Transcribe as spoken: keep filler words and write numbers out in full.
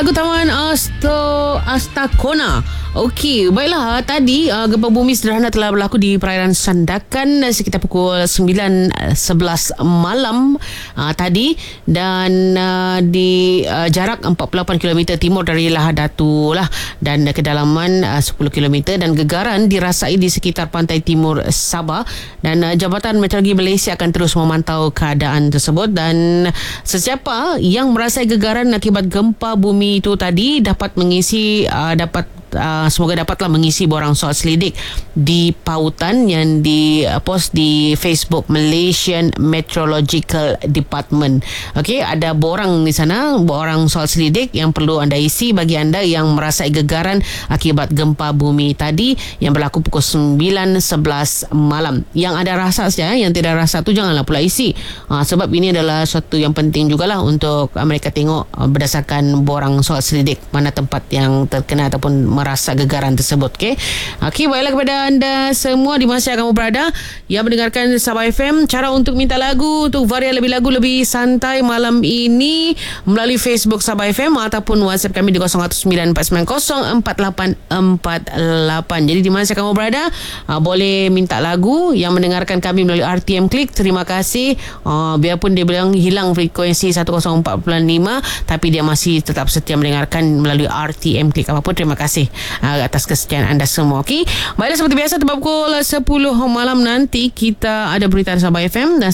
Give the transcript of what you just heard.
lagu Taman Asto Astakona. Okey, baiklah, tadi uh, gempa bumi sederhana telah berlaku di perairan Sandakan sekitar pukul sembilan sebelas malam uh, tadi dan uh, di uh, jarak empat puluh lapan kilometer timur dari Lahadatu lah, dan uh, kedalaman uh, sepuluh kilometer, dan gegaran dirasai di sekitar pantai timur Sabah, dan uh, Jabatan Meteorologi Malaysia akan terus memantau keadaan tersebut, dan sesiapa yang merasai gegaran akibat gempa bumi itu tadi dapat mengisi uh, dapat Uh, semoga dapatlah mengisi borang soal selidik di pautan yang dipost di Facebook Malaysian Meteorological Department. Okey, ada borang di sana, borang soal selidik yang perlu anda isi bagi anda yang merasai gegaran akibat gempa bumi tadi yang berlaku pukul sembilan sebelas malam. Yang ada rasa saja, yang tidak rasa tu janganlah pula isi. Uh, sebab ini adalah suatu yang penting jugalah untuk mereka tengok uh, berdasarkan borang soal selidik mana tempat yang terkena ataupun merasa gegaran tersebut. Okey. Okey, baiklah kepada anda semua di masa yang kamu berada yang mendengarkan Sabah F M, cara untuk minta lagu, untuk varian lebih lagu lebih santai malam ini melalui Facebook Sabah F M ataupun WhatsApp kami di kosong satu sembilan empat sembilan kosong empat lapan empat lapan. Jadi di mana kamu berada uh, boleh minta lagu yang mendengarkan kami melalui R T M Click. Terima kasih. Uh, biarpun dia bilang hilang frekuensi seratus empat puluh lima, tapi dia masih tetap setia mendengarkan melalui R T M Click. Apapun, terima kasih uh, atas kesetiaan anda semua. Okey. Baiklah, seperti biasa, tepat pukul sepuluh malam nanti kita ada berita Sabah F M, dan